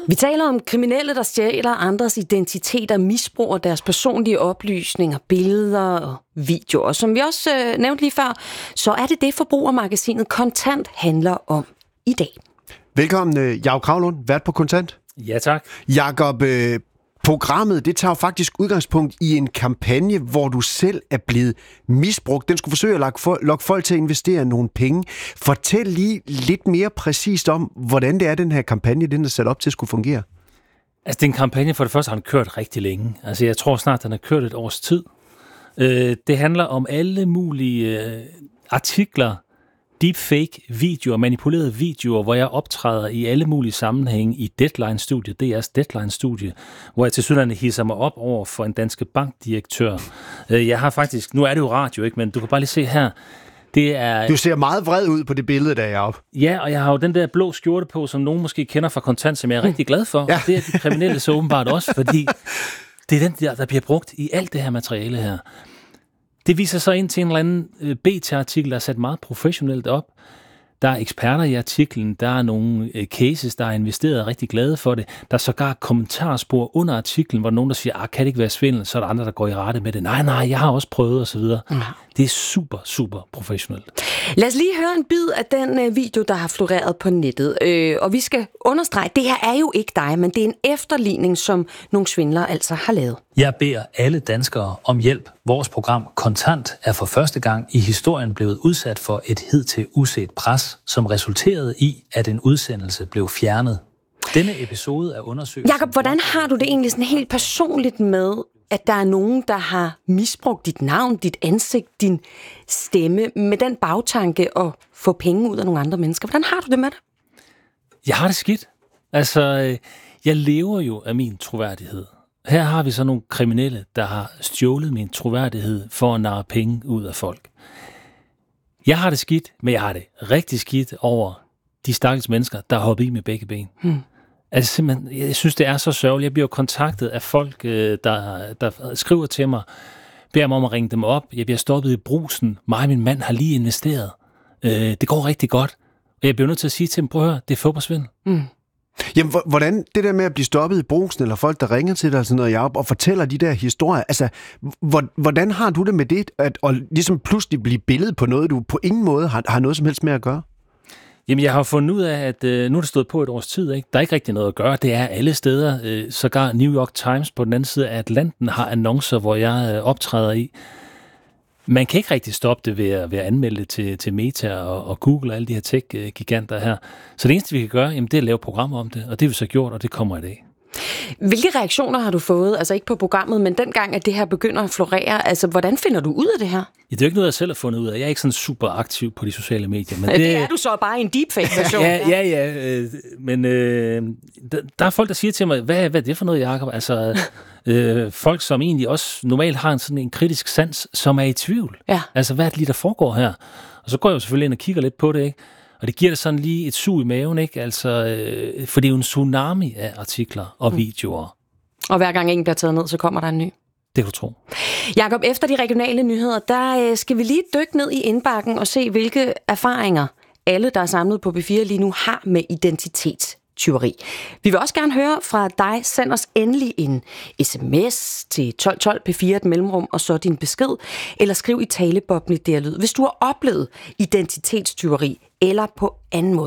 Vi taler om kriminelle, der stjæler andres identiteter, misbruger deres personlige oplysninger, billeder og videoer. Som vi også nævnte lige før, så er det Forbrugermagasinet Kontant handler om i dag. Velkommen, Jakob Kravlund, vært på Kontant. Ja, tak. Jakob, programmet det tager faktisk udgangspunkt i en kampagne, hvor du selv er blevet misbrugt. Den skulle forsøge at lokke folk til at investere nogle penge. Fortæl lige lidt mere præcist om, hvordan det er, den her kampagne, den er sat op til at skulle fungere. Altså, det er en kampagne, for det første har den kørt rigtig længe. Altså, jeg tror snart, den har kørt et års tid. Det handler om alle mulige artikler, deepfake-videoer, manipulerede videoer, hvor jeg optræder i alle mulige sammenhænge i Deadline-studiet, DR's Deadline-studie, hvor jeg tilsyneladende hisser mig op over for en Danske Bank-direktør. Jeg har faktisk, nu er det jo radio, ikke, men du kan bare lige se her, det er... Du ser meget vred ud på det billede, der er oppe. Ja, og jeg har jo den der blå skjorte på, som nogen måske kender fra Kontant, som jeg er rigtig glad for. Ja. Det er de kriminelle så åbenbart også, fordi det er den der bliver brugt i alt det her materiale her. Det viser så ind til en eller anden BT-artikel, der er sat meget professionelt op. Der er eksperter i artiklen, der er nogle cases, der er investeret og rigtig glade for det. Der er sågar kommentarspor under artiklen, hvor nogen der siger, kan det ikke være svindel? Så er der andre, der går i rette med det. Nej, jeg har også prøvet osv. Det er super, super professionelt. Lad os lige høre en bid af den video, der har floreret på nettet. Og vi skal understrege, det her er jo ikke dig, men det er en efterligning, som nogle svindlere altså har lavet. Jeg beder alle danskere om hjælp. Vores program Kontant er for første gang i historien blevet udsat for et hidtil uset pres, som resulterede i, at en udsendelse blev fjernet. Denne episode er undersøgt... Jakob, hvordan har du det egentlig sådan helt personligt med, at der er nogen, der har misbrugt dit navn, dit ansigt, din stemme, med den bagtanke at få penge ud af nogle andre mennesker? Hvordan har du det med det? Jeg har det skidt. Altså, jeg lever jo af min troværdighed. Her har vi så nogle kriminelle, der har stjålet min troværdighed for at narre penge ud af folk. Jeg har det skidt, men jeg har det rigtig skidt over de stakkels mennesker, der har hoppet i med begge ben. Altså simpelthen, jeg synes, det er så sørgeligt. Jeg bliver kontaktet af folk, der skriver til mig, beder mig om at ringe dem op. Jeg bliver stoppet i Brugsen. Mig og min mand har lige investeret. Det går rigtig godt. Og jeg bliver nødt til at sige til dem, prøv at høre, det er fup-og-svindel. Jamen, hvordan det der med at blive stoppet i Brugsen, eller folk, der ringer til dig sådan noget, Jacob, og fortæller de der historier, altså, hvordan har du det med det, at ligesom pludselig blive billedet på noget, du på ingen måde har noget som helst med at gøre? Jamen, jeg har fundet ud af, at nu er det stået på et års tid, ikke? Der er ikke rigtig noget at gøre. Det er alle steder. Sågar New York Times på den anden side af Atlanten har annoncer, hvor jeg optræder i. Man kan ikke rigtig stoppe det ved at anmelde det til Meta og Google og alle de her tech-giganter her. Så det eneste, vi kan gøre, jamen, det er at lave programmer om det, og det har vi så gjort, og det kommer i dag. Hvilke reaktioner har du fået, altså ikke på programmet, men dengang, at det her begynder at florere, altså hvordan finder du ud af det her? Ja, det er jo ikke noget, jeg selv har fundet ud af. Jeg er ikke sådan super aktiv på de sociale medier. Men det er du så bare i en deepfake-version. ja. Men der er folk, der siger til mig, hvad er det for noget, Jacob? Altså, folk, som egentlig også normalt har sådan en kritisk sans, som er i tvivl. Ja. Altså, hvad er det lige, der foregår her? Og så går jeg jo selvfølgelig ind og kigger lidt på det, ikke? Og det giver det sådan lige et sug i maven, ikke? Altså, for det er jo en tsunami af artikler og videoer. Og hver gang en bliver taget ned, så kommer der en ny. Det kan du tro. Jakob, efter de regionale nyheder, der skal vi lige dykke ned i indbakken og se, hvilke erfaringer alle, der er samlet på B4 lige nu, har med identitetstyveri. Vi vil også gerne høre fra dig. Send os endelig en sms til 1212 P4 et mellemrum, og så din besked, eller skriv i taleboblen i DR Lyd, hvis du har oplevet identitetstyveri eller på anden måde